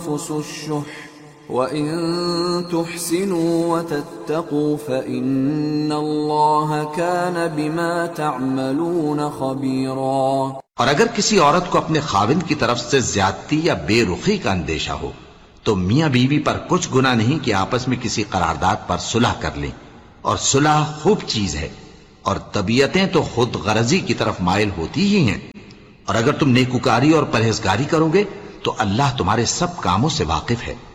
वइन तुहसिनू वतत्तकू फइन्नल्लाह कान बिमा तअमलून खबीरा। और अगर किसी औरत को अपने खाविंद की तरफ से ज्यादती या बेरुखी का अंदेशा हो तो मियां बीवी पर कुछ गुनाह नहीं कि आपस में किसी करारदाद पर सुलह कर लें, और सुलह खूब चीज है, और तबीयतें तो खुद गरजी की तरफ माइल होती ही हैं। और अगर तुम नेकुकारी और परहेजगारी करोगे तो अल्लाह तुम्हारे सब कामों से वाकिफ है।